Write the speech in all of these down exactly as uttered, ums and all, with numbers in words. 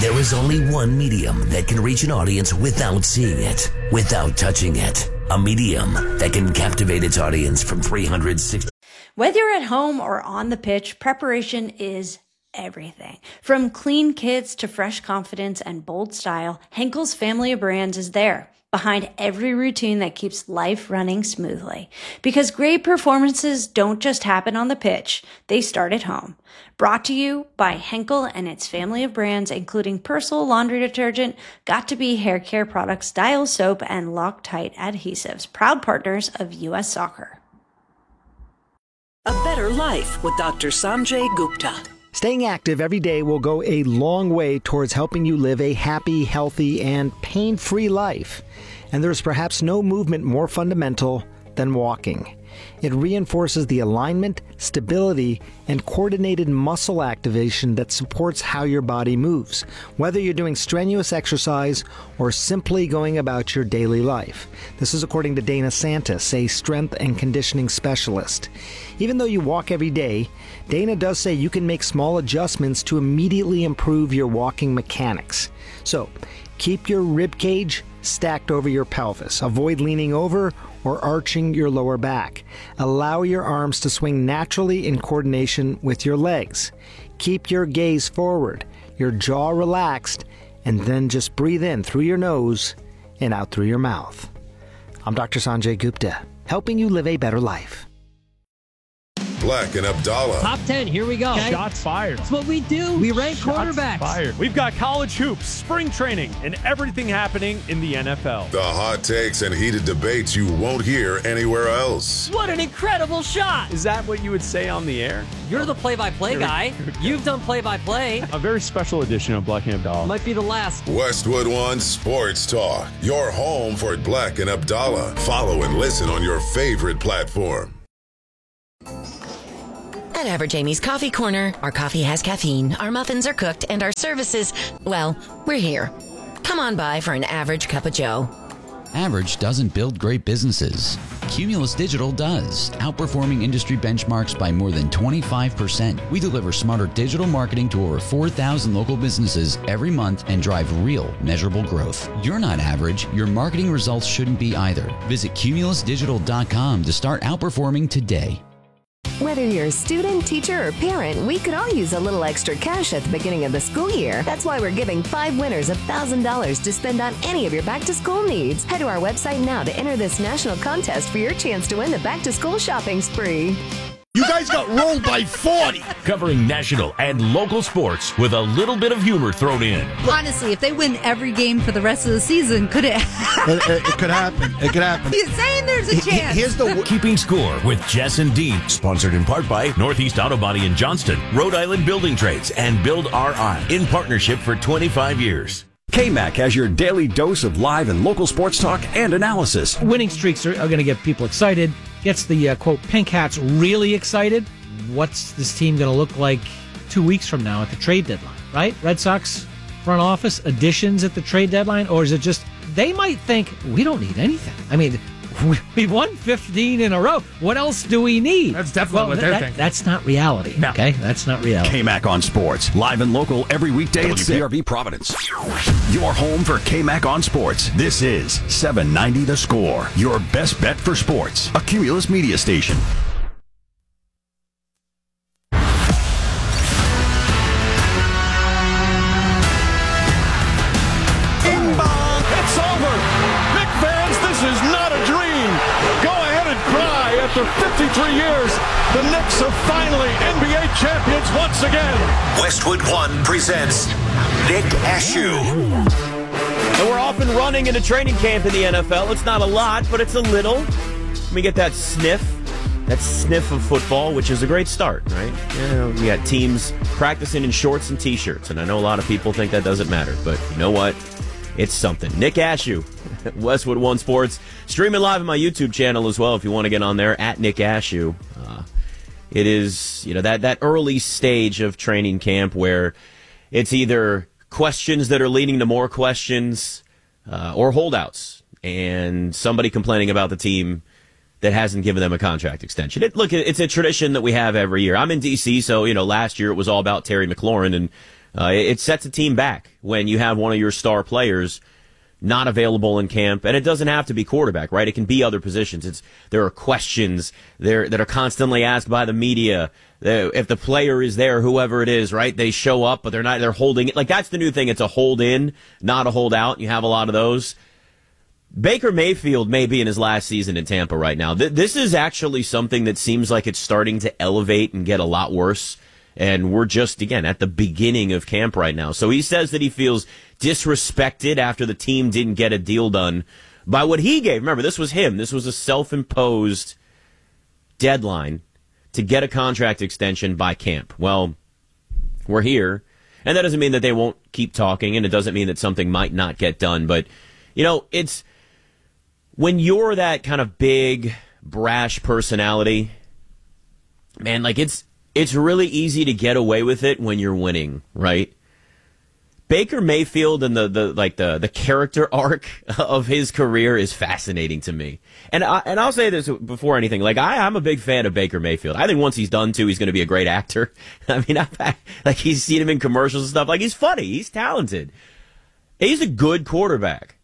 There is only one medium that can reach an audience without seeing it, without touching it. A medium that can captivate its audience from three hundred sixty. Whether you're at home or on the pitch, preparation is everything. From clean kits to fresh confidence and bold style, Henkel's family of brands is there, behind every routine that keeps life running smoothly. Because great performances don't just happen on the pitch, they start at home. Brought to you by Henkel and its family of brands, including Persil laundry detergent, Got2b hair care products, Dial soap, and Loctite adhesives, proud partners of U S Soccer. A Better Life with Doctor Sanjay Gupta. Staying active every day will go a long way towards helping you live a happy, healthy, and pain-free life. And there is perhaps no movement more fundamental than walking. It reinforces the alignment, stability, and coordinated muscle activation that supports how your body moves, whether you're doing strenuous exercise or simply going about your daily life. This is according to Dana Santis, a strength and conditioning specialist. Even though you walk every day, Dana does say you can make small adjustments to immediately improve your walking mechanics. So, keep your rib cage stacked over your pelvis. Avoid leaning over or arching your lower back. Allow your arms to swing naturally in coordination with your legs. Keep your gaze forward, your jaw relaxed, and then just breathe in through your nose and out through your mouth. I'm Doctor Sanjay Gupta, helping you live a better life. Black and Abdallah. Top ten, here we go. Okay. Shots fired. That's what we do. We rank Shots quarterbacks. Fired. We've got college hoops, spring training, and everything happening in the N F L. The hot takes and heated debates you won't hear anywhere else. What an incredible shot. Is that what you would say on the air? You're the play-by-play guy. You've done play-by-play. A very special edition of Black and Abdallah. Might be the last. Westwood One Sports Talk. Your home for Black and Abdallah. Follow and listen on your favorite platform. At Average Amy's Coffee Corner, our coffee has caffeine, our muffins are cooked, and our services, well, we're here. Come on by for an average cup of joe. Average doesn't build great businesses. Cumulus Digital does, outperforming industry benchmarks by more than twenty-five percent. We deliver smarter digital marketing to over four thousand local businesses every month and drive real, measurable growth. You're not average. Your marketing results shouldn't be either. Visit cumulus digital dot com to start outperforming today. Whether you're a student, teacher, or parent, we could all use a little extra cash at the beginning of the school year. That's why we're giving five winners one thousand dollars to spend on any of your back-to-school needs. Head to our website now to enter this national contest for your chance to win the back-to-school shopping spree. You guys got rolled by forty. Covering national and local sports with a little bit of humor thrown in. Honestly, if they win every game for the rest of the season, could it it, it, it could happen. It could happen. He's saying there's a chance. Here's the Keeping Score with Jess and Dean. Sponsored in part by Northeast Auto Body in Johnston, Rhode Island Building Trades, and Build R I. In partnership for twenty-five years. K-Mac has your daily dose of live and local sports talk and analysis. Winning streaks are, are going to get people excited. Gets the, uh, quote, Pink Hats really excited. What's this team going to look like two weeks from now at the trade deadline, right? Red Sox front office additions at the trade deadline? Or is it just, they might think, we don't need anything. I mean, we won fifteen in a row. What else do we need? That's definitely well, what they're that, thinking. That's not reality, no. Okay? That's not reality. K-Mac on Sports, live and local every weekday at C R V Providence. Your home for K-Mac on Sports. This is seven ninety The Score, your best bet for sports. A Cumulus media station. It's over. Knick fans, this is not a dream. Go ahead and cry. After fifty-three years, the Knicks are finally N B A champions once again. Westwood One presents Nick Ashew. And we're off and running into training camp in the N F L. It's not a lot, but it's a little. Let me get that sniff. That sniff of football, which is a great start, right? You know, we got teams practicing in shorts and T-shirts, and I know a lot of people think that doesn't matter, but you know what? It's something. Nick Ashew, Westwood One Sports, streaming live on my YouTube channel as well if you want to get on there, at Nick Ashew. Uh, it is, you know, that, that early stage of training camp where it's either questions that are leading to more questions uh, or holdouts, and somebody complaining about the team that hasn't given them a contract extension. It, look, it's a tradition that we have every year. I'm in D C, so, you know, last year it was all about Terry McLaurin, and Uh, it, it sets a team back when you have one of your star players not available in camp, and it doesn't have to be quarterback, right? It can be other positions. It's there are questions there that are constantly asked by the media. If the player is there, whoever it is, right? They show up, but they're not. They're holding it. Like that's the new thing. It's a hold in, not a hold out. You have a lot of those. Baker Mayfield may be in his last season in Tampa right now. Th- this is actually something that seems like it's starting to elevate and get a lot worse. And we're just, again, at the beginning of camp right now. So he says that he feels disrespected after the team didn't get a deal done by what he gave. Remember, this was him. This was a self-imposed deadline to get a contract extension by camp. Well, we're here. And that doesn't mean that they won't keep talking, and it doesn't mean that something might not get done. But, you know, it's when you're that kind of big, brash personality, man, like it's it's really easy to get away with it when you're winning, right? Baker Mayfield and the, the like the, the character arc of his career is fascinating to me. And I, and I'll say this before anything. Like I, I'm a big fan of Baker Mayfield. I think once he's done too, he's going to be a great actor. I mean, I've, like he's seen him in commercials and stuff. Like he's funny. He's talented. He's a good quarterback.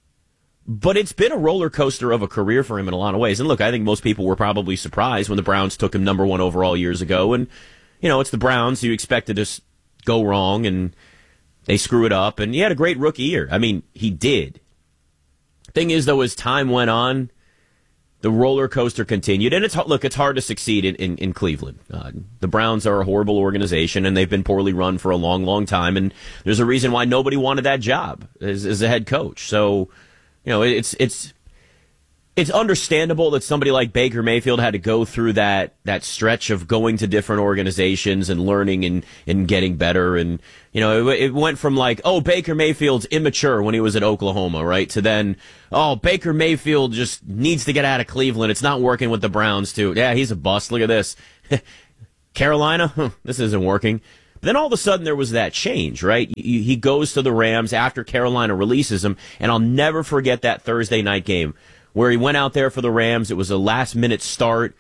But it's been a roller coaster of a career for him in a lot of ways. And look, I think most people were probably surprised when the Browns took him number one overall years ago. And, you know, it's the Browns. You expect to just go wrong, and they screw it up. And he had a great rookie year. I mean, he did. Thing is, though, as time went on, the roller coaster continued. And it's look, it's hard to succeed in, in, in Cleveland. Uh, the Browns are a horrible organization, and they've been poorly run for a long, long time. And there's a reason why nobody wanted that job as, as a head coach. So, you know, it's it's it's understandable that somebody like Baker Mayfield had to go through that that stretch of going to different organizations and learning and, and getting better. And, you know, it, it went from like, oh, Baker Mayfield's immature when he was at Oklahoma, right? To then, oh, Baker Mayfield just needs to get out of Cleveland. It's not working with the Browns, too. Yeah, he's a bust. Look at this. Carolina, huh, this isn't working. Then all of a sudden there was that change, right? He goes to the Rams after Carolina releases him, and I'll never forget that Thursday night game where he went out there for the Rams. It was a last-minute start,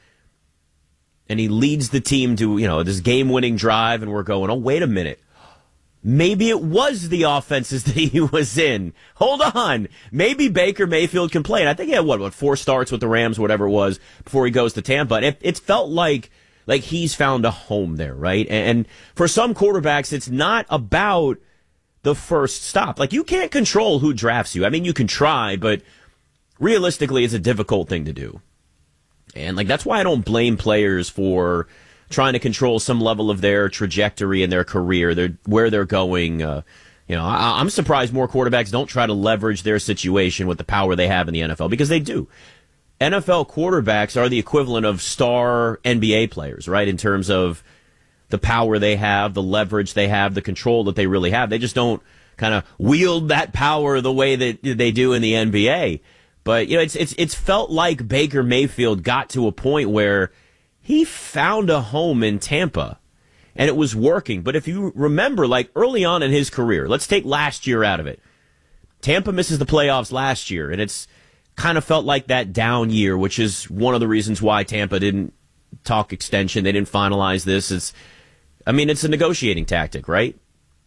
and he leads the team to, you know, this game-winning drive, and we're going, oh, wait a minute. Maybe it was the offenses that he was in. Hold on. Maybe Baker Mayfield can play. And I think he had, what, what, four starts with the Rams, whatever it was, before he goes to Tampa. And it, it felt like Like he's found a home there, right? And for some quarterbacks, it's not about the first stop. Like you can't control who drafts you. I mean, you can try, but realistically, it's a difficult thing to do. And like that's why I don't blame players for trying to control some level of their trajectory in their career, their where they're going. Uh, you know, I, I'm surprised more quarterbacks don't try to leverage their situation with the power they have in the N F L, because they do. N F L quarterbacks are the equivalent of star N B A players, right? In terms of the power they have, the leverage they have, the control that they really have. They just don't kind of wield that power the way that they do in the N B A. But, you know, it's it's it's felt like Baker Mayfield got to a point where he found a home in Tampa, and it was working. But if you remember, like early on in his career, let's take last year out of it. Tampa misses the playoffs last year, and it's kind of felt like that down year, which is one of the reasons why Tampa didn't talk extension. They didn't finalize this. It's, I mean, it's a negotiating tactic, right?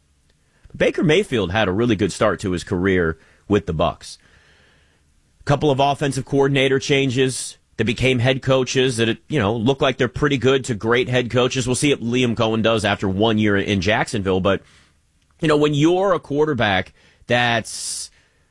Baker Mayfield had a really good start to his career with the Bucs. A couple of offensive coordinator changes that became head coaches that, you know, look like they're pretty good to great head coaches. We'll see what Liam Cohen does after one year in Jacksonville. But, you know, when you're a quarterback that's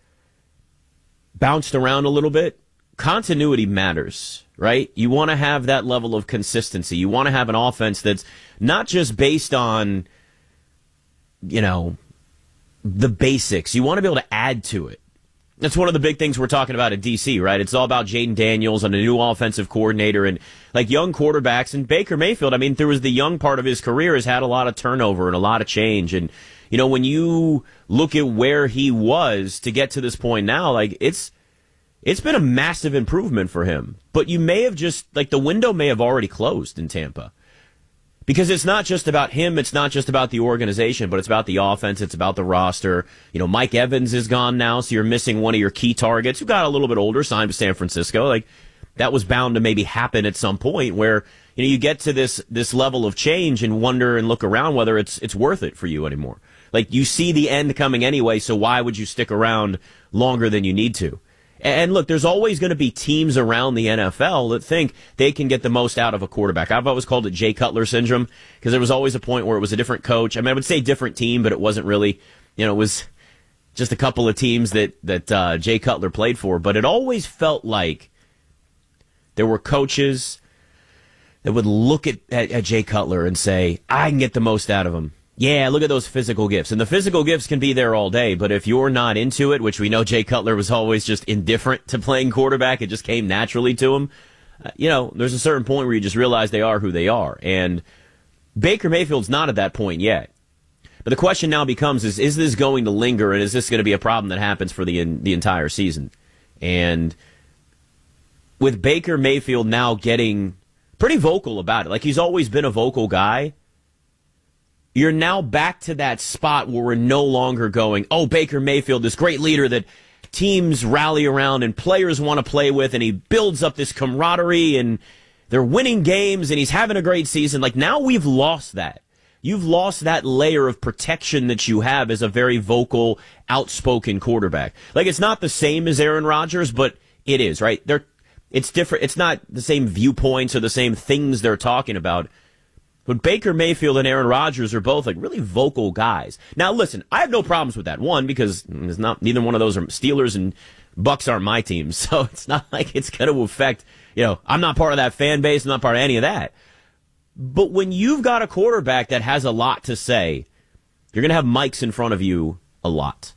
bounced around a little bit, continuity matters, right? You want to have that level of consistency. You want to have an offense that's not just based on, you know, the basics. You want to be able to add to it. That's one of the big things we're talking about at D C, right? It's all about Jaden Daniels and a new offensive coordinator and like young quarterbacks. And Baker Mayfield, I mean, there was the young part of his career, has had a lot of turnover and a lot of change. And you know, when you look at where he was to get to this point now, like it's it's been a massive improvement for him. But you may have just, like the window may have already closed in Tampa. Because it's not just about him, it's not just about the organization, but it's about the offense, it's about the roster. You know, Mike Evans is gone now, so you're missing one of your key targets who got a little bit older, signed with San Francisco. Like, that was bound to maybe happen at some point where you know, you get to this this level of change and wonder and look around whether it's it's worth it for you anymore. Like, you see the end coming anyway, so why would you stick around longer than you need to? And look, there's always going to be teams around the N F L that think they can get the most out of a quarterback. I've always called it Jay Cutler syndrome, because there was always a point where it was a different coach. I mean, I would say different team, but it wasn't really, you know, it was just a couple of teams that, that uh, Jay Cutler played for. But it always felt like there were coaches that would look at, at, at Jay Cutler and say, I can get the most out of him. Yeah, look at those physical gifts. And the physical gifts can be there all day, but if you're not into it, which we know Jay Cutler was always just indifferent to playing quarterback, it just came naturally to him, uh, you know, there's a certain point where you just realize they are who they are. And Baker Mayfield's not at that point yet. But the question now becomes, is is this going to linger, and is this going to be a problem that happens for the the entire season? And with Baker Mayfield now getting pretty vocal about it, like he's always been a vocal guy, you're now back to that spot where we're no longer going, oh, Baker Mayfield, this great leader that teams rally around and players want to play with, and he builds up this camaraderie, and they're winning games, and he's having a great season. Like, now we've lost that. You've lost that layer of protection that you have as a very vocal, outspoken quarterback. Like, it's not the same as Aaron Rodgers, but it is, right? They're, it's different. It's not the same viewpoints or the same things they're talking about. But Baker Mayfield and Aaron Rodgers are both like really vocal guys. Now, listen, I have no problems with that. One, because it's not neither one of those are Steelers and Bucks aren't my teams, so it's not like it's going to affect. You know, I'm not part of that fan base. I'm not part of any of that. But when you've got a quarterback that has a lot to say, you're going to have mics in front of you a lot.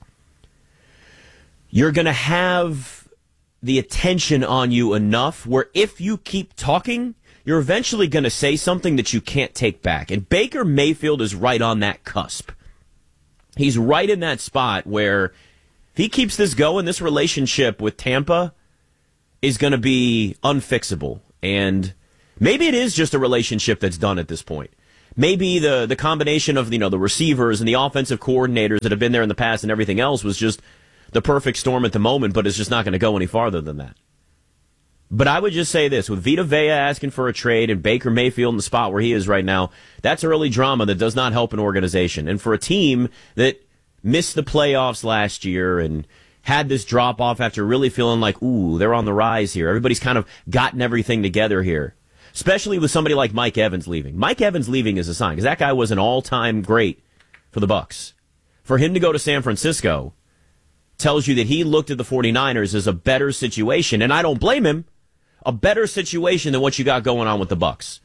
You're going to have the attention on you enough where if you keep talking, you're eventually going to say something that you can't take back. And Baker Mayfield is right on that cusp. He's right in that spot where if he keeps this going, this relationship with Tampa is going to be unfixable. And maybe it is just a relationship that's done at this point. Maybe the, the combination of, you know, the receivers and the offensive coordinators that have been there in the past and everything else was just the perfect storm at the moment, but it's just not going to go any farther than that. But I would just say this, with Vita Vea asking for a trade and Baker Mayfield in the spot where he is right now, that's early drama that does not help an organization. And for a team that missed the playoffs last year and had this drop-off after really feeling like, ooh, they're on the rise here. Everybody's kind of gotten everything together here, especially with somebody like Mike Evans leaving. Mike Evans leaving is a sign, because that guy was an all-time great for the Bucs. For him to go to San Francisco tells you that he looked at the 49ers as a better situation, and I don't blame him. A better situation than what you got going on with the Bucs.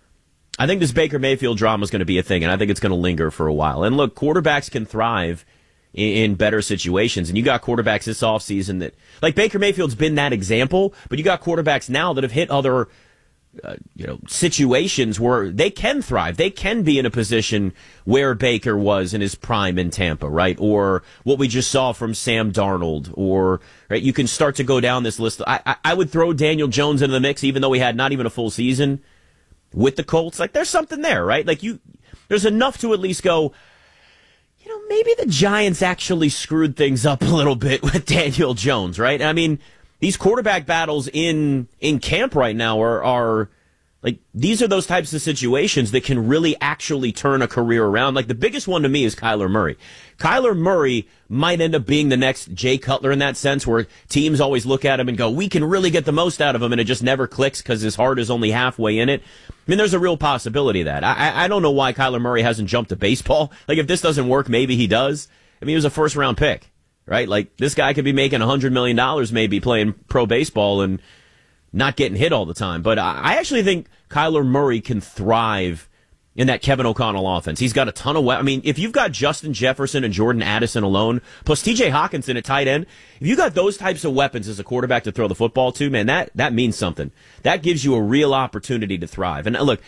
I think this Baker Mayfield drama is going to be a thing, and I think it's going to linger for a while. And look, quarterbacks can thrive in, in better situations, and you got quarterbacks this offseason that, like Baker Mayfield's been that example, but you got quarterbacks now that have hit other uh, you know, situations where they can thrive. They can be in a position where Baker was in his prime in Tampa, right? Or what we just saw from Sam Darnold, or right, you can start to go down this list. I, I, I would throw Daniel Jones into the mix, even though he had not even a full season with the Colts. Like, there's something there, right? Like, you, there's enough to at least go, you know, maybe the Giants actually screwed things up a little bit with Daniel Jones, right? I mean, these quarterback battles in in camp right now are, are like, these are those types of situations that can really actually turn a career around. Like, the biggest one to me is Kyler Murray. Kyler Murray might end up being the next Jay Cutler in that sense, where teams always look at him and go, we can really get the most out of him, and it just never clicks because his heart is only halfway in it. I mean, there's a real possibility of that. I, I don't know why Kyler Murray hasn't jumped to baseball. Like, if this doesn't work, maybe he does. I mean, he was a first-round pick. Right? Like, this guy could be making one hundred million dollars maybe playing pro baseball and not getting hit all the time. But I actually think Kyler Murray can thrive in that Kevin O'Connell offense. He's got a ton of we- I mean, if you've got Justin Jefferson and Jordan Addison alone, plus T J Hawkinson at tight end, if you got those types of weapons as a quarterback to throw the football to, man, that, that means something. That gives you a real opportunity to thrive. And look,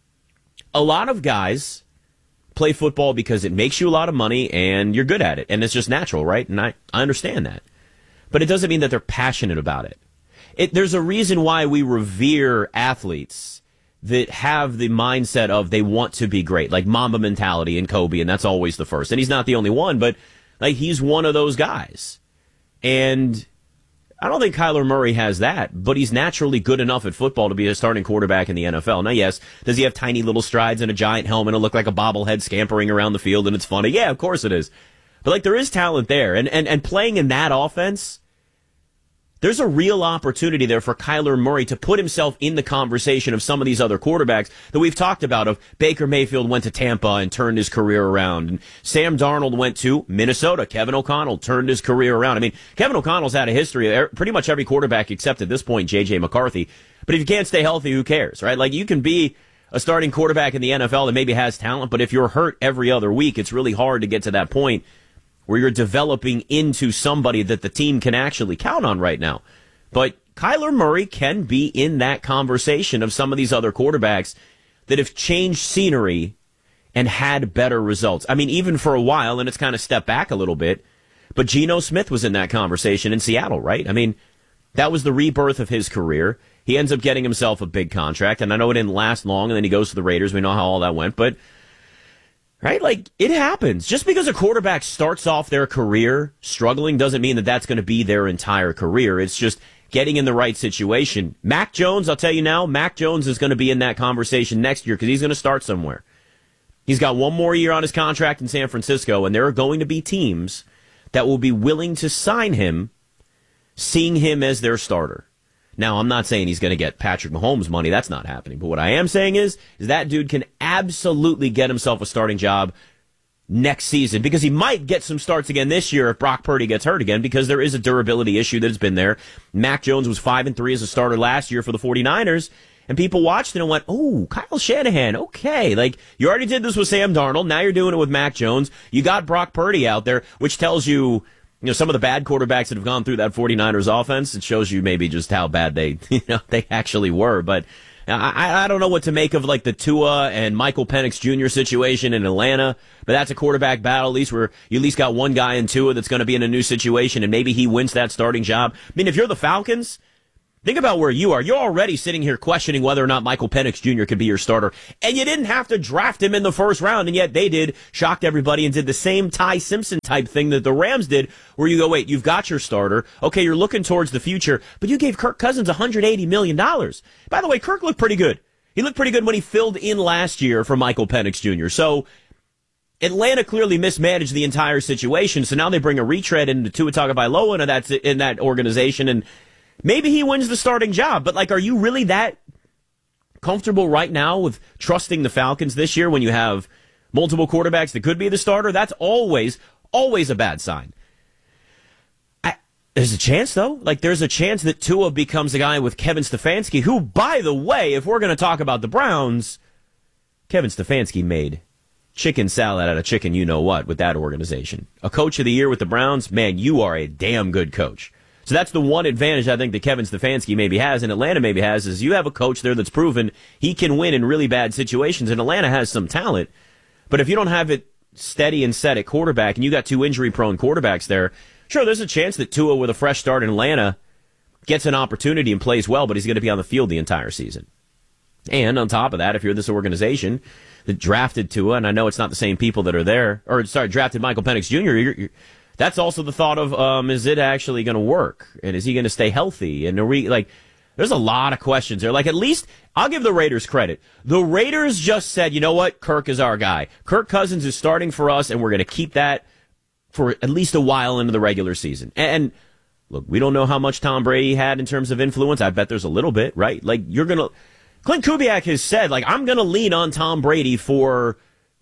a lot of guys play football because it makes you a lot of money and you're good at it, and it's just natural, right? And I, I understand that. But it doesn't mean that they're passionate about it. It. There's a reason why we revere athletes that have the mindset of they want to be great, like Mamba mentality and Kobe, and that's always the first. And he's not the only one, but like, he's one of those guys. And I don't think Kyler Murray has that, but he's naturally good enough at football to be a starting quarterback in the N F L. Now, yes, does he have tiny little strides and a giant helmet and look like a bobblehead scampering around the field and it's funny? Yeah, of course it is. But, like, there is talent there. And, and, and playing in that offense, there's a real opportunity there for Kyler Murray to put himself in the conversation of some of these other quarterbacks that we've talked about. Of Baker Mayfield went to Tampa and turned his career around. And Sam Darnold went to Minnesota. Kevin O'Connell turned his career around. I mean, Kevin O'Connell's had a history of pretty much every quarterback except at this point J J McCarthy. But if you can't stay healthy, who cares, right? Like, you can be a starting quarterback in the N F L that maybe has talent, but if you're hurt every other week, it's really hard to get to that point where you're developing into somebody that the team can actually count on right now. But Kyler Murray can be in that conversation of some of these other quarterbacks that have changed scenery and had better results. I mean, even for a while, and it's kind of stepped back a little bit, but Geno Smith was in that conversation in Seattle, right? I mean, that was the rebirth of his career. He ends up getting himself a big contract, and I know it didn't last long, and then he goes to the Raiders. We know how all that went, but, right, like, it happens. Just because a quarterback starts off their career struggling doesn't mean that that's going to be their entire career. It's just getting in the right situation. Mac Jones, I'll tell you now, Mac Jones is going to be in that conversation next year because he's going to start somewhere. He's got one more year on his contract in San Francisco, and there are going to be teams that will be willing to sign him, seeing him as their starter. Now, I'm not saying he's going to get Patrick Mahomes money. That's not happening. But what I am saying is, is that dude can absolutely get himself a starting job next season, because he might get some starts again this year if Brock Purdy gets hurt again, because there is a durability issue that's been there. Mac Jones was five and three as a starter last year for the 49ers, and people watched it and went, oh, Kyle Shanahan, okay. Like, you already did this with Sam Darnold, now you're doing it with Mac Jones. You got Brock Purdy out there, which tells you, you know, some of the bad quarterbacks that have gone through that 49ers offense, it shows you maybe just how bad they, you know, they actually were. But I, I don't know what to make of, like, the Tua and Michael Penix Junior situation in Atlanta, but that's a quarterback battle, at least, where you at least got one guy in Tua that's going to be in a new situation, and maybe he wins that starting job. I mean, if you're the Falcons, think about where you are. You're already sitting here questioning whether or not Michael Penix Junior could be your starter, and you didn't have to draft him in the first round, and yet they did, shocked everybody, and did the same Ty Simpson type thing that the Rams did, where you go, wait, you've got your starter, okay, you're looking towards the future, but you gave Kirk Cousins one hundred eighty million dollars. By the way, Kirk looked pretty good. He looked pretty good when he filled in last year for Michael Penix Junior So Atlanta clearly mismanaged the entire situation, so now they bring a retread into Tua Tagovailoa into that, in that organization, and maybe he wins the starting job, but, like, are you really that comfortable right now with trusting the Falcons this year when you have multiple quarterbacks that could be the starter? That's always, always a bad sign. I, there's a chance, though. Like, there's a chance that Tua becomes a guy with Kevin Stefanski, who, by the way, if we're going to talk about the Browns, Kevin Stefanski made chicken salad out of chicken you-know-what with that organization. A coach of the year with the Browns, man, you are a damn good coach. So that's the one advantage I think that Kevin Stefanski maybe has and Atlanta maybe has, is you have a coach there that's proven he can win in really bad situations, and Atlanta has some talent. But if you don't have it steady and set at quarterback, and you got two injury-prone quarterbacks there, sure, there's a chance that Tua with a fresh start in Atlanta gets an opportunity and plays well, but he's going to be on the field the entire season. And on top of that, if you're this organization that drafted Tua, and I know it's not the same people that are there, or sorry, drafted Michael Penix Junior, you're, you're that's also the thought of, um, is it actually going to work? And is he going to stay healthy? And are we, like, there's a lot of questions there. Like, at least, I'll give the Raiders credit. The Raiders just said, you know what? Kirk is our guy. Kirk Cousins is starting for us, and we're going to keep that for at least a while into the regular season. And, look, we don't know how much Tom Brady had in terms of influence. I bet there's a little bit, right? Like, you're going to, Clint Kubiak has said, like, I'm going to lean on Tom Brady for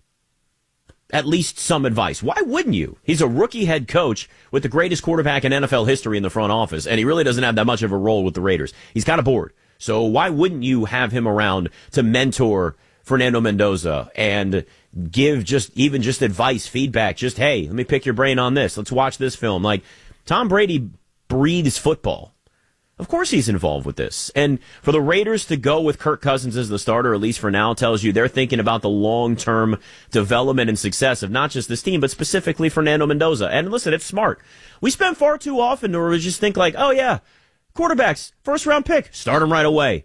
at least some advice. Why wouldn't you? He's a rookie head coach with the greatest quarterback in N F L history in the front office, and he really doesn't have that much of a role with the Raiders. He's kind of bored. So why wouldn't you have him around to mentor Fernando Mendoza and give just even just advice, feedback, just, hey, let me pick your brain on this. Let's watch this film. Like, Tom Brady breathes football. Of course he's involved with this. And for the Raiders to go with Kirk Cousins as the starter, at least for now, tells you they're thinking about the long-term development and success of not just this team, but specifically Fernando Mendoza. And listen, it's smart. We spend far too often where we just think like, oh yeah, quarterbacks, first-round pick, start him right away.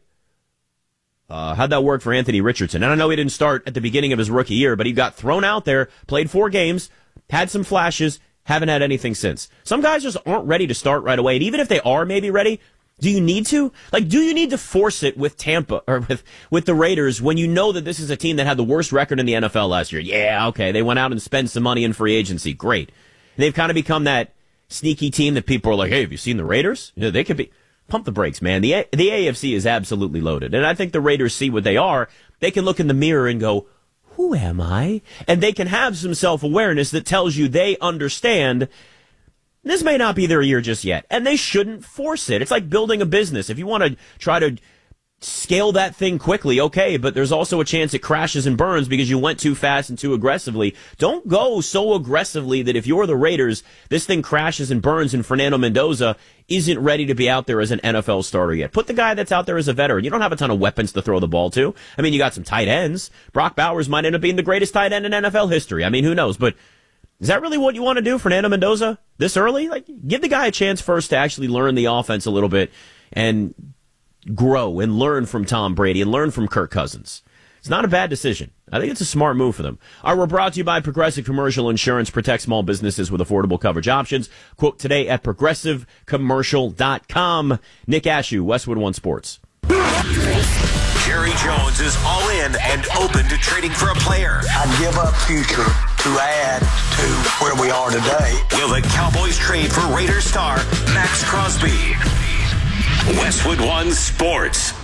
Uh, how'd that work for Anthony Richardson? And I know he didn't start at the beginning of his rookie year, but he got thrown out there, played four games, had some flashes, Haven't had anything since. Some guys just aren't ready to start right away. And even if they are maybe ready, do you need to? Like, do you need to force it with Tampa or with, with the Raiders when you know that this is a team that had the worst record in the N F L last year? Yeah, okay. They went out and spent some money in free agency. Great. And they've kind of become that sneaky team that people are like, hey, have you seen the Raiders? You know, they could be. Pump the brakes, man. The A- the A F C is absolutely loaded. And I think the Raiders see what they are. They can look in the mirror and go, who am I? And they can have some self-awareness that tells you they understand this may not be their year just yet. And they shouldn't force it. It's like building a business. If you want to try to scale that thing quickly, okay, but there's also a chance it crashes and burns because you went too fast and too aggressively. Don't go so aggressively that if you're the Raiders, this thing crashes and burns and Fernando Mendoza isn't ready to be out there as an N F L starter yet. Put the guy that's out there as a veteran. You don't have a ton of weapons to throw the ball to. I mean, you got some tight ends. Brock Bowers might end up being the greatest tight end in N F L history. I mean, who knows? But is that really what you want to do, Fernando Mendoza, this early? Like, give the guy a chance first to actually learn the offense a little bit and grow and learn from Tom Brady and learn from Kirk Cousins. It's not a bad decision. I think it's a smart move for them. All right, we're brought to you by Progressive Commercial Insurance. Protect small businesses with affordable coverage options. Quote today at progressive commercial dot com. Nick Ashew, Westwood One Sports. Jerry Jones is all in and open to trading for a player. I'd give up future to add to where we are today. Will the Cowboys trade for Raiders star Max Crosby? Westwood One Sports.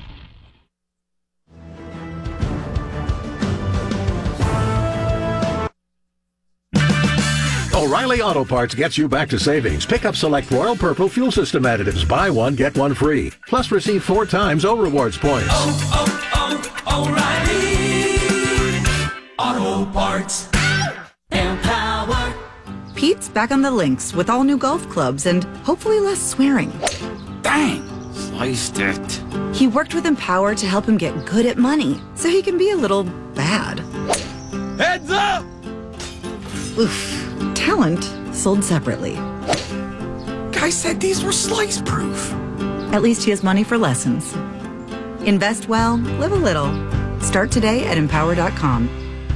O'Reilly Auto Parts gets you back to savings. Pick up select Royal Purple fuel system additives. Buy one, get one free. Plus receive four times O Rewards points. Oh, oh, oh, O'Reilly Auto Parts. Empower. Pete's back on the links with all new golf clubs and hopefully less swearing. Dang, sliced it. He worked with Empower to help him get good at money so he can be a little bad. Heads up! Oof. Talent sold separately. Guy said these were slice proof. At least he has money for lessons. Invest well, live a little. Start today at empower dot com.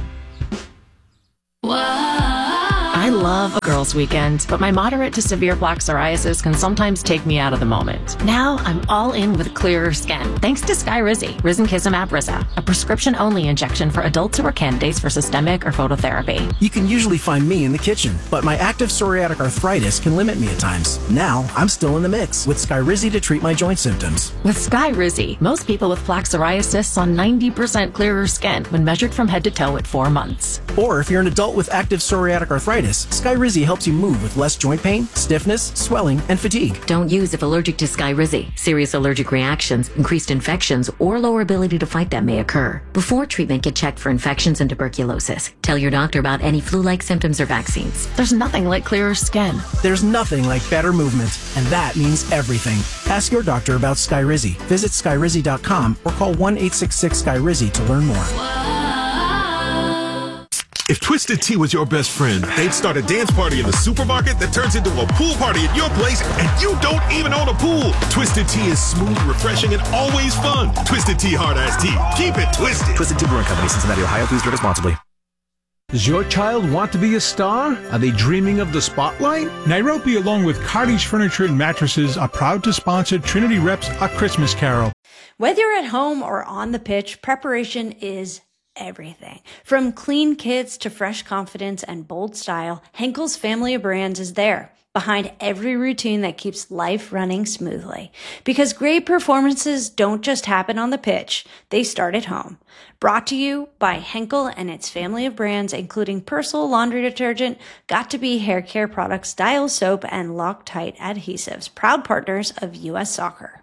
I love a girls' weekend, but my moderate to severe plaque psoriasis can sometimes take me out of the moment. Now I'm all in with clearer skin, thanks to Skyrizi, Risankizumab Riza, a prescription-only injection for adults who are candidates for systemic or phototherapy. You can usually find me in the kitchen, but my active psoriatic arthritis can limit me at times. Now I'm still in the mix with Skyrizi to treat my joint symptoms. With Skyrizi, most people with plaque psoriasis saw ninety percent clearer skin when measured from head to toe at four months. Or if you're an adult with active psoriatic arthritis, Skyrizi helps you move with less joint pain, stiffness, swelling, and fatigue. Don't use if allergic to Skyrizi. Serious allergic reactions, increased infections, or lower ability to fight them may occur. Before treatment, get checked for infections and tuberculosis. Tell your doctor about any flu-like symptoms or vaccines. There's nothing like clearer skin. There's nothing like better movement, and that means everything. Ask your doctor about Skyrizi. Visit skyrizi dot com or call one eight six six Skyrizi to learn more. If Twisted Tea was your best friend, they'd start a dance party in the supermarket that turns into a pool party at your place, and you don't even own a pool. Twisted Tea is smooth, refreshing, and always fun. Twisted Tea Hard Ice Tea. Keep it twisted. Twisted Tea Brewing Company, Cincinnati, Ohio. Please drink responsibly. Does your child want to be a star? Are they dreaming of the spotlight? Nairobi, along with Cottage Furniture and Mattresses, are proud to sponsor Trinity Rep's A Christmas Carol. Whether you're at home or on the pitch, preparation is everything. From clean kits to fresh confidence and bold style, Henkel's family of brands is there, behind every routine that keeps life running smoothly. Because great performances don't just happen on the pitch, they start at home. Brought to you by Henkel and its family of brands, including Persil laundry detergent, Got2b hair care products, Dial soap, and Loctite adhesives, proud partners of U S Soccer.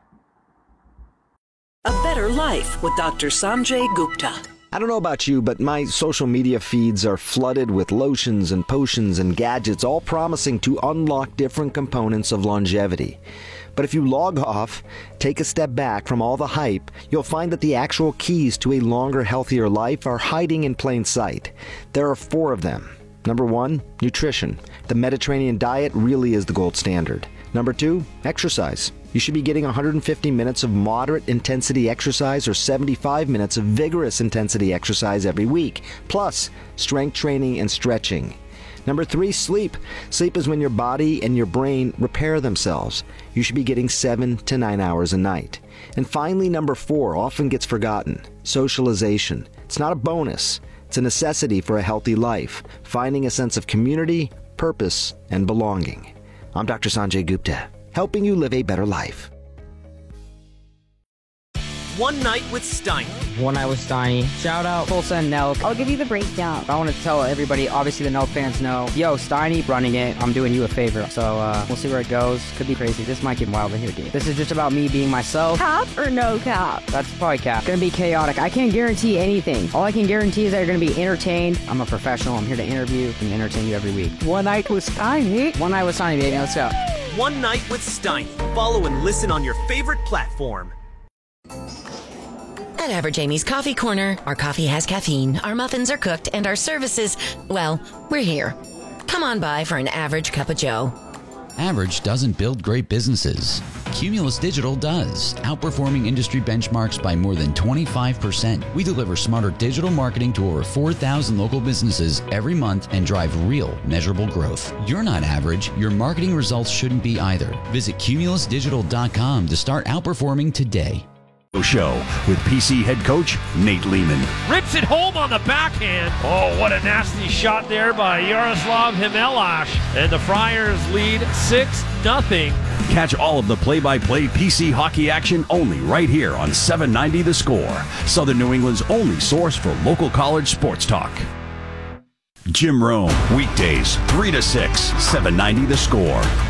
A Better Life with Doctor Sanjay Gupta. I don't know about you, but my social media feeds are flooded with lotions and potions and gadgets, all promising to unlock different components of longevity. But if you log off, take a step back from all the hype, you'll find that the actual keys to a longer, healthier life are hiding in plain sight. There are four of them. Number one, nutrition. The Mediterranean diet really is the gold standard. Number two, exercise. You should be getting one hundred fifty minutes of moderate intensity exercise or seventy-five minutes of vigorous intensity exercise every week, plus strength training and stretching. Number three, sleep. Sleep is when your body and your brain repair themselves. You should be getting seven to nine hours a night. And finally, number four, often gets forgotten, socialization. It's not a bonus. It's a necessity for a healthy life, finding a sense of community, purpose, and belonging. I'm Doctor Sanjay Gupta, helping you live a better life. One Night with Steiny. One Night with Steiny. Shout out Tulsa and Nelk. I'll give you the breakdown. I want to tell everybody, obviously the Nelk fans know, yo, Steiny running it, I'm doing you a favor. So uh, we'll see where it goes. Could be crazy. This might get wild in here, dude. This is just about me being myself. Cap or no cap? That's probably cap. Gonna be chaotic. I can't guarantee anything. All I can guarantee is that you're gonna be entertained. I'm a professional. I'm here to interview and entertain you every week. One Night with Steiny. One Night with Steiny, baby. Let's go. One Night with Steiny. Follow and listen on your favorite platform. At Average Amy's Coffee Corner, our coffee has caffeine, our muffins are cooked, and our services, well, we're here. Come on by for an average cup of joe. Average doesn't build great businesses. Cumulus Digital does, outperforming industry benchmarks by more than twenty-five percent. We deliver smarter digital marketing to over four thousand local businesses every month and drive real, measurable growth. You're not average. Your marketing results shouldn't be either. Visit cumulus digital dot com to start outperforming today. Show with P C head coach Nate Lehman. Rips it home on the backhand. Oh, what a nasty shot there by Yaroslav Himelash. And the Friars lead six nothing. Catch all of the play-by-play P C hockey action only right here on seven ninety The Score, Southern New England's only source for local college sports talk. Jim Rome, weekdays, three to six, seven ninety The Score.